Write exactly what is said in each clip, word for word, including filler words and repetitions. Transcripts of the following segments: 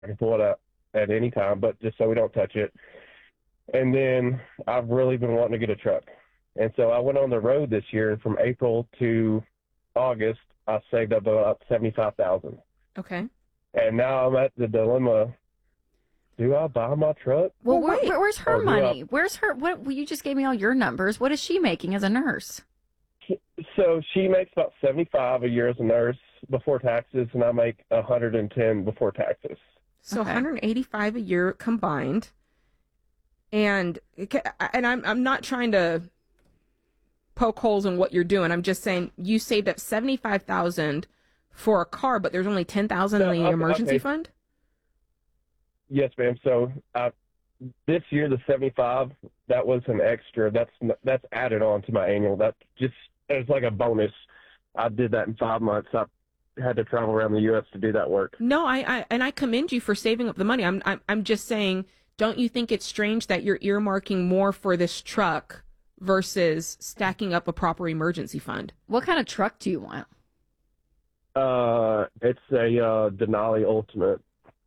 I can pull it out at any time, but just so we don't touch it. And then I've really been wanting to get a truck. And so I went on the road this year, and from April to August, I saved up about seventy-five thousand dollars. Okay. And now I'm at the dilemma, do I buy my truck? Well, where, where, where's her Or do money? I- Where's her? What? Well, you just gave me all your numbers. What is she making as a nurse? So she makes about seventy-five a year as a nurse before taxes, and I make one hundred ten before taxes. So Okay. one hundred eighty-five a year combined. And and I'm I'm not trying to poke holes in what you're doing. I'm just saying you saved up seventy-five thousand for a car, but there's only ten thousand No, in the okay, emergency okay. fund? Yes, ma'am. So I, this year, the seventy-five, that was an extra. That's that's added on to my annual. That just it's like a bonus. I did that in five months. I had to travel around the U S to do that work. No, I, I and I commend you for saving up the money. I'm I'm I'm just saying, don't you think it's strange that you're earmarking more for this truck versus stacking up a proper emergency fund? What kind of truck do you want? Uh, it's a uh, Denali Ultimate.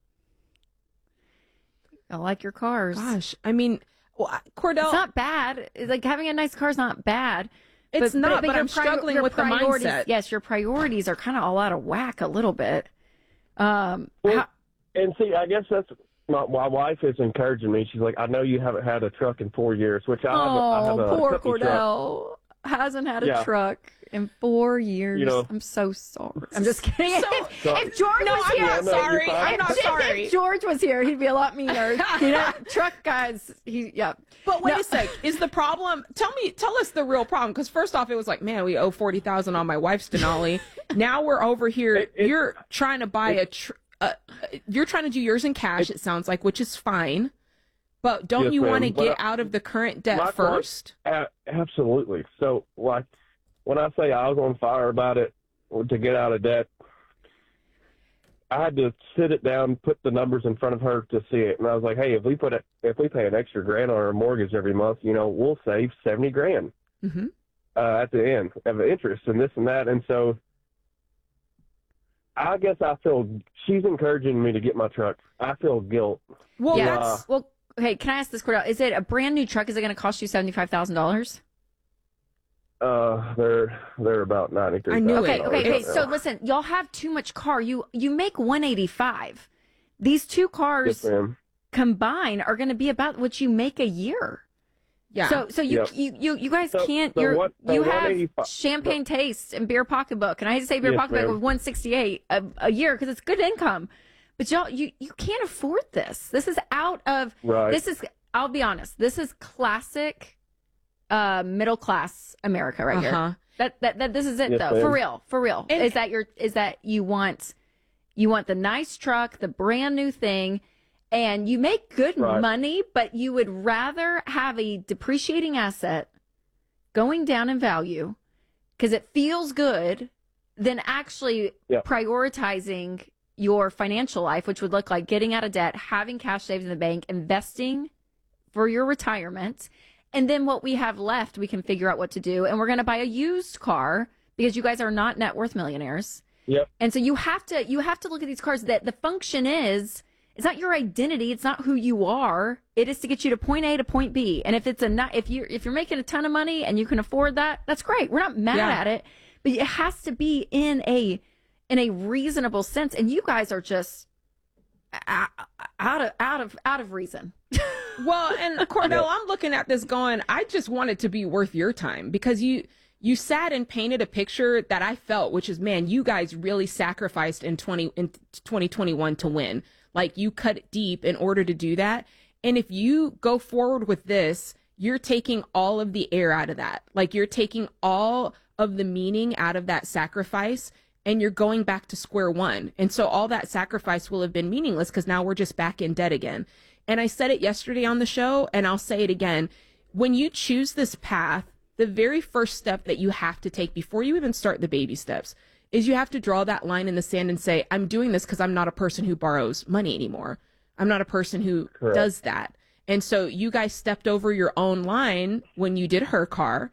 I like your cars. Gosh, I mean, well, Cordell, It's not bad. It's like having a nice car is not bad. It's not, but your I'm struggling your with the priorities- mindset. Yes, your priorities are kind of all out of whack a little bit. Um, Well, how- and see, I guess that's my, my wife is encouraging me. She's like, I know you haven't had a truck in four years, which I have. A, I have oh, a poor company truck. Cordell hasn't had a Yeah. truck in four years. You know. I'm so sorry. I'm just kidding. So- if, So- if George No, was I'm here, not no, sorry. you're fine. I'm not if, sorry. if George was here, he'd be a lot meaner. You know, truck guys. He yeah. But wait No. a sec. Is the problem? Tell me, tell us the real problem. Because first off, it was like, man, we owe forty thousand on my wife's Denali. Now we're over here. It- it- you're trying to buy a. Tr- uh, you're trying to do yours in cash. It sounds like, which is fine. But don't Yes, you want to ma'am. But get I- out of the current debt My car- first? A- absolutely. So, like, when I say I was on fire about it to get out of debt, I had to sit it down, put the numbers in front of her to see it, and I was like, "Hey, if we put a, if we pay an extra grand on our mortgage every month, you know, we'll save seventy grand Mm-hmm. uh, at the end of the interest and this and that." And so, I guess I feel she's encouraging me to get my truck. I feel guilt. Well, yeah. that's Well, okay. Can I ask this, Cordell? Is it a brand new truck? Is it going to cost you seventy five thousand dollars? Uh, they're they're about ninety three. I knew Okay, it. okay, okay. It's- So listen, y'all have too much car. You you make one eighty five. These two cars Yes, ma'am. combined are going to be about what you make a year. yeah. So so you Yep. you, you you guys So- can't. the You're one- the you one have eighty-five champagne taste and beer pocketbook, and I hate to say beer Yes, pocketbook ma'am. with one sixty eight a, a year because it's good income, but y'all you you can't afford this. This is out of Right. this is. I'll be honest. This is classic, uh, middle class America right Uh-huh. here. That, that that this is it Yes, though. ma'am. For real, for real. And- is that your is that you want you want the nice truck, the brand new thing, and you make good Right. money, but you would rather have a depreciating asset going down in value because it feels good than actually Yeah. prioritizing your financial life, which would look like getting out of debt, having cash saved in the bank, investing for your retirement. And then what we have left, we can figure out what to do. And we're going to buy a used car because you guys are not net worth millionaires. Yep. And so you have to you have to look at these cars that the function is it's not your identity, it's not who you are. It is to get you to point A to point B. And if it's a not, if you if you're making a ton of money and you can afford that, that's great. We're not mad Yeah. at it, but it has to be in a in a reasonable sense. And you guys are just out out of out of out of reason. Well, and Cordell, I'm looking at this going, I just want it to be worth your time because you you sat and painted a picture that I felt, which is, man, you guys really sacrificed in twenty in twenty twenty-one to win. Like you cut it deep in order to do that. And if you go forward with this, you're taking all of the air out of that. Like you're taking all of the meaning out of that sacrifice and you're going back to square one. And so all that sacrifice will have been meaningless because now we're just back in debt again. And I said it yesterday on the show, and I'll say it again. When you choose this path, the very first step that you have to take before you even start the baby steps is you have to draw that line in the sand and say, I'm doing this because I'm not a person who borrows money anymore. I'm not a person who Correct. does that. And so you guys stepped over your own line when you did her car.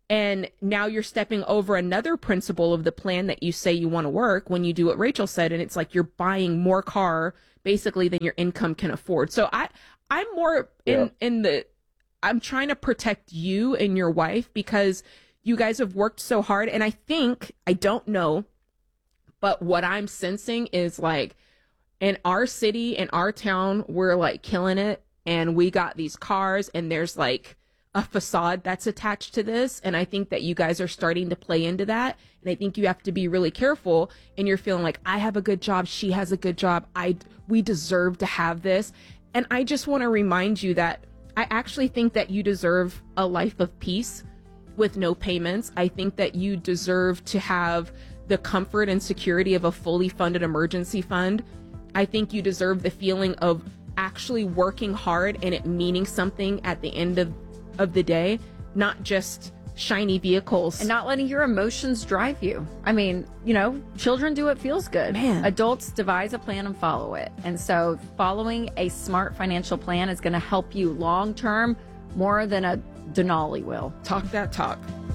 And now you're stepping over another principle of the plan that you say you want to work when you do what Rachel said. And it's like you're buying more car basically than your income can afford. So I, I'm more in, yeah. in the, I'm trying to protect you and your wife because you guys have worked so hard. And I think, I don't know, but what I'm sensing is like in our city, in our town, we're like killing it. And we got these cars and there's like a facade that's attached to this. And I think that you guys are starting to play into that. And I think you have to be really careful. And you're feeling like, I have a good job. She has a good job. I, we deserve to have this. And I just want to remind you that I actually think that you deserve a life of peace with no payments. I think that you deserve to have the comfort and security of a fully funded emergency fund. I think you deserve the feeling of actually working hard and it meaning something at the end of of the day, not just shiny vehicles. And not letting your emotions drive you. I mean, you know, children do what feels good. Man. Adults devise a plan and follow it. And so following a smart financial plan is going to help you long term more than a Denali will. Talk that talk.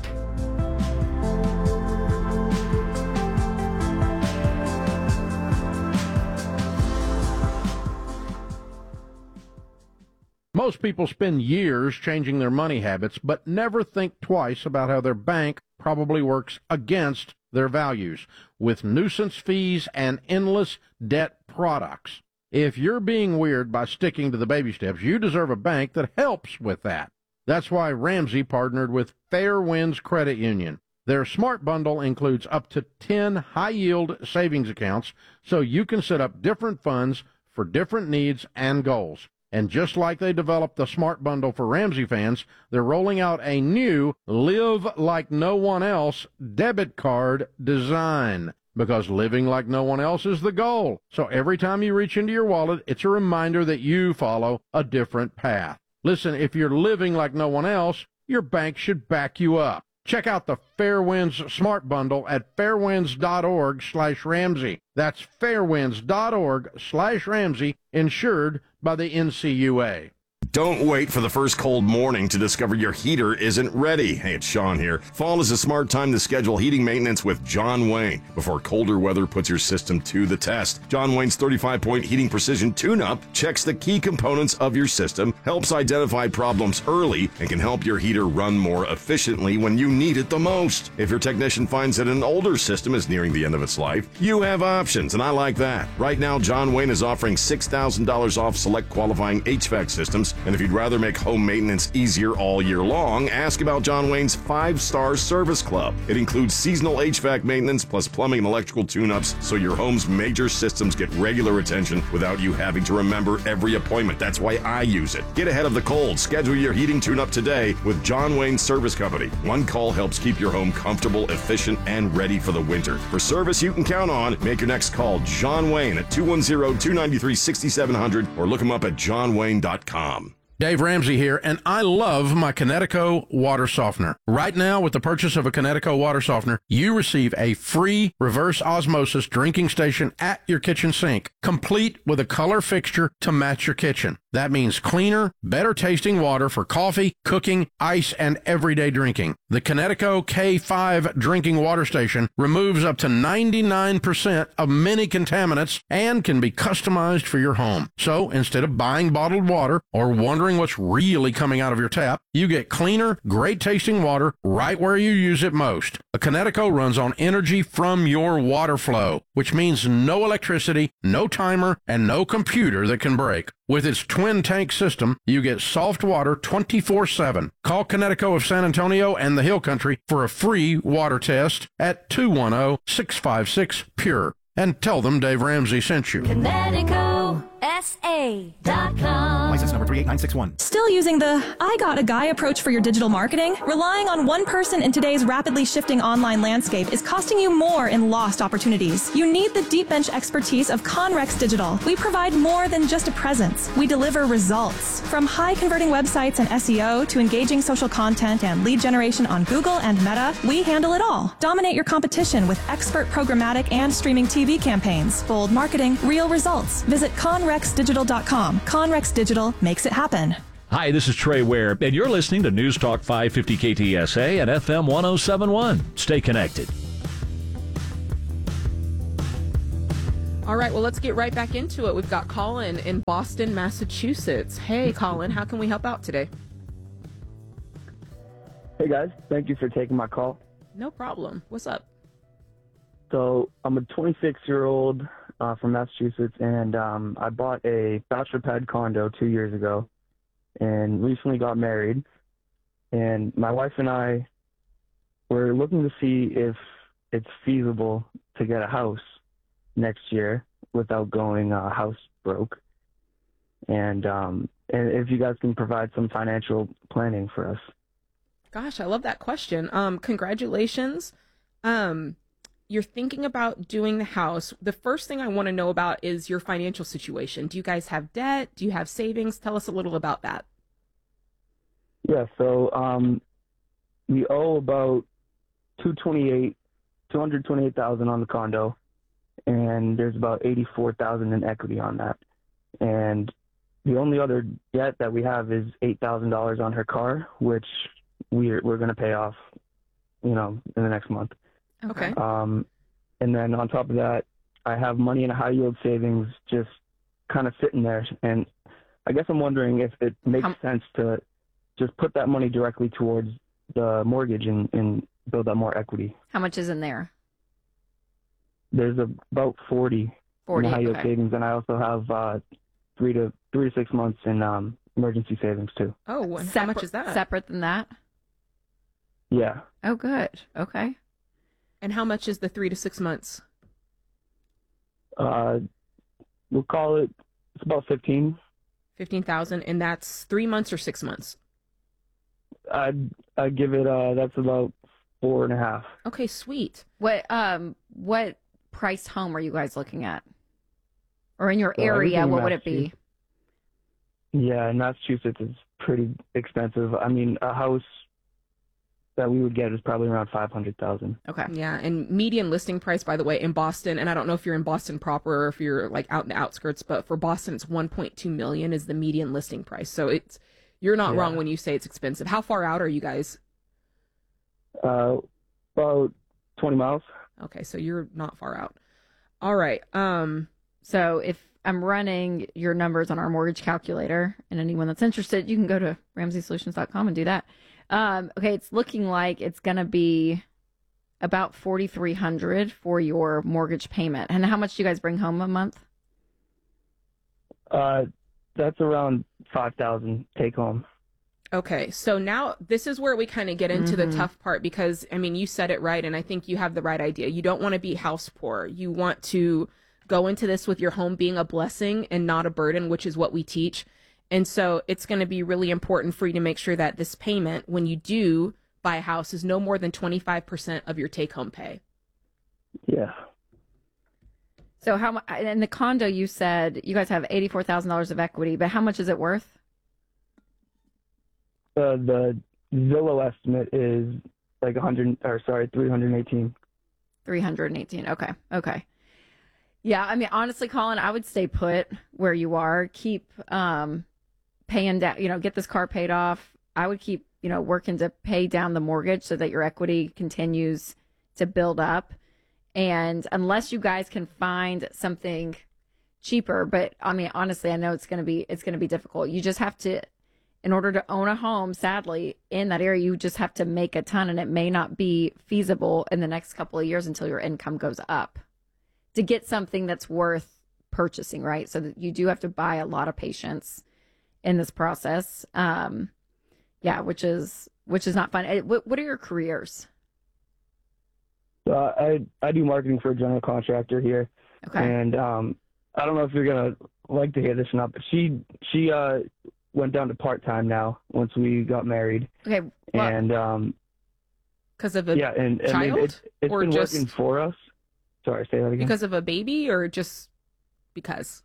Most people spend years changing their money habits, but never think twice about how their bank probably works against their values with nuisance fees and endless debt products. If you're being weird by sticking to the baby steps, you deserve a bank that helps with that. That's why Ramsey partnered with Fairwinds Credit Union. Their Smart Bundle includes up to ten high-yield savings accounts, so you can set up different funds for different needs and goals. And just like they developed the Smart Bundle for Ramsey fans, they're rolling out a new Live Like No One Else debit card design. Because living like no one else is the goal. So every time you reach into your wallet, it's a reminder that you follow a different path. Listen, if you're living like no one else, your bank should back you up. Check out the Fairwinds Smart Bundle at fairwinds.org slash Ramsey. That's fairwinds.org slash Ramsey, insured by the N C U A. Don't wait for the first cold morning to discover your heater isn't ready. Hey, it's Sean here. Fall is a smart time to schedule heating maintenance with John Wayne before colder weather puts your system to the test. John Wayne's thirty-five point heating precision tune-up checks the key components of your system, helps identify problems early, and can help your heater run more efficiently when you need it the most. If your technician finds that an older system is nearing the end of its life, you have options, and I like that. Right now, John Wayne is offering six thousand dollars off select qualifying H V A C systems. And if you'd rather make home maintenance easier all year long, ask about John Wayne's five-star service club. It includes seasonal H V A C maintenance plus plumbing and electrical tune-ups, so your home's major systems get regular attention without you having to remember every appointment. That's why I use it. Get ahead of the cold. Schedule your heating tune-up today with John Wayne Service Company. One call helps keep your home comfortable, efficient, and ready for the winter. For service you can count on, make your next call John Wayne at two one zero, two nine three, six seven zero zero or look him up at john wayne dot com. Dave Ramsey here, and I love my Connecticut water softener. Right now, with the purchase of a Connecticut water softener, you receive a free reverse osmosis drinking station at your kitchen sink, complete with a color fixture to match your kitchen. That means cleaner, better tasting water for coffee, cooking, ice, and everyday drinking. The Connecticut K five drinking water station removes up to ninety-nine percent of many contaminants and can be customized for your home. So instead of buying bottled water or wondering what's really coming out of your tap, you get cleaner, great tasting water right where you use it most. A Connecticut runs on energy from your water flow, which means no electricity, no timer, and no computer that can break. With its twin tank system, you get soft water twenty-four seven. Call Connecticut of San Antonio and the Hill Country for a free water test at two one zero, six five six, P U R E and tell them Dave Ramsey sent you. Connecticut S A dot com. License number three eight nine six one. Still using the I got a guy approach for your digital marketing? Relying on one person in today's rapidly shifting online landscape is costing you more in lost opportunities. You need the deep bench expertise of Conrex Digital. We provide more than just a presence. We deliver results. From high converting websites and S E O to engaging social content and lead generation on Google and Meta, we handle it all. Dominate your competition with expert programmatic and streaming T V campaigns. Bold marketing, real results. Visit conrex digital dot com. Conrex Digital makes it happen. Hi, this is Trey Ware, and you're listening to News Talk five fifty K T S A and F M one oh seven point one. Stay connected. All right, well, let's get right back into it. We've got Colin in Boston, Massachusetts. Hey, Colin, how can we help out today? Hey, guys. Thank you for taking my call. No problem. What's up? So I'm a twenty-six-year-old uh, from Massachusetts, and um, I bought a bachelor pad condo two years ago and recently got married. And my wife and I were looking to see if it's feasible to get a house next year without going uh, house broke. And, um, and if you guys can provide some financial planning for us. Gosh, I love that question. Um, congratulations. Um, you're thinking about doing the house. The first thing I want to know about is your financial situation. Do you guys have debt? Do you have savings? Tell us a little about that. Yeah, so um, we owe about two twenty-eight, two hundred twenty-eight thousand on the condo, and there's about eighty-four thousand in equity on that. And the only other debt that we have is eight thousand dollars on her car, which we're we're going to pay off, you know, in the next month. Okay. Um, and then on top of that, I have money in a high yield savings just kind of sitting there. And I guess I'm wondering if it makes How- sense to just put that money directly towards the mortgage and, and build up more equity. How much is in there? There's about forty, forty, in high yield okay. savings, and I also have uh, three to three to six months in um, emergency savings too. Oh, and how Separ- much is that? Separate than that? Yeah. Oh, good. Okay. And how much is the three to six months? Uh, we'll call it, it's about fifteen. fifteen thousand, and that's three months or six months? I'd, I'd give it, uh, that's about four and a half. Okay, sweet. What um what priced home are you guys looking at? Or in your So area, everything in what would it be? Yeah, and Massachusetts is pretty expensive. I mean, a house that we would get is probably around five hundred thousand. Okay. Yeah, and median listing price, by the way, in Boston, and I don't know if you're in Boston proper or if you're like out in the outskirts, but for Boston, it's one point two million is the median listing price. So it's you're not Yeah. wrong when you say it's expensive. How far out are you guys? Uh, about twenty miles. Okay, so you're not far out. All right. Um, So if I'm running your numbers on our mortgage calculator, and anyone that's interested, you can go to ramsey solutions dot com and do that. Um, okay, it's looking like it's going to be about forty-three hundred for your mortgage payment. And how much do you guys bring home a month? Uh, that's around five thousand take home. Okay, so now this is where we kind of get into Mhm. the tough part because, I mean, you said it right, and I think you have the right idea. You don't want to be house poor. You want to go into this with your home being a blessing and not a burden, which is what we teach. And so it's going to be really important for you to make sure that this payment, when you do buy a house, is no more than twenty-five percent of your take-home pay. Yeah. So how much? In the condo, you said you guys have eighty-four thousand dollars of equity, but how much is it worth? Uh, the Zillow estimate is like one hundred, or sorry, three hundred eighteen. three hundred eighteen. Okay. Okay. Yeah. I mean, honestly, Colin, I would stay put where you are. Keep um, paying down, you know, get this car paid off. I would keep, you know, working to pay down the mortgage so that your equity continues to build up. And unless you guys can find something cheaper, but I mean, honestly, I know it's going to be, it's going to be difficult. You just have to, in order to own a home, sadly, in that area, you just have to make a ton, and it may not be feasible in the next couple of years until your income goes up to get something that's worth purchasing, right? So that you do have to buy a lot of patience in this process. Um, yeah, which is which is not fun. Eh, What, what are your careers? Uh, I I do marketing for a general contractor here, Okay. and um, I don't know if you're gonna like to hear this or not, but she she uh went down to part time now once we got married, Okay. Well, and um, Because of a yeah, and, and child? it, it, it's Or been just- working for us. Sorry, say that again. because of a baby or just because?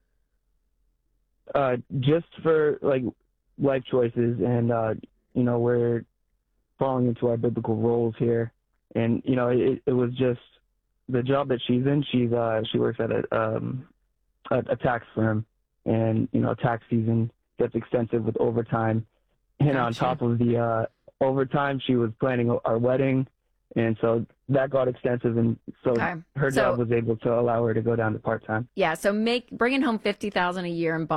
uh, just for like life choices, and uh, you know, we're falling into our biblical roles here, and you know, it, it was just the job that she's in. She's uh, she works at a um, a, a tax firm, and you know, tax season gets extensive with overtime. And Gotcha. on top of the uh, overtime, she was planning our wedding. And so that got extensive. And so Okay. her So- job was able to allow her to go down to part-time. Yeah, so make bringing home fifty thousand dollars a year and